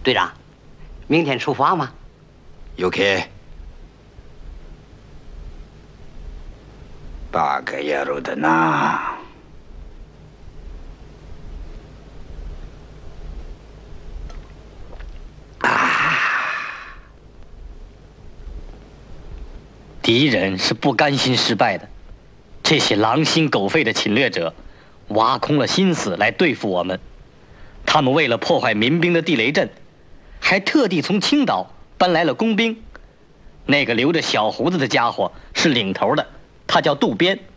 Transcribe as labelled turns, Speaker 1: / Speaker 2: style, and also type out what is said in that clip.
Speaker 1: 队长，明天出发吗？
Speaker 2: 有去。8个野路的呢。
Speaker 3: 敌人是不甘心失败的，这些狼心狗肺的侵略者，挖空了心思来对付我们。他们为了破坏民兵的地雷阵，还特地从青岛搬来了工兵。那个留着小胡子的家伙是领头的，他叫渡边。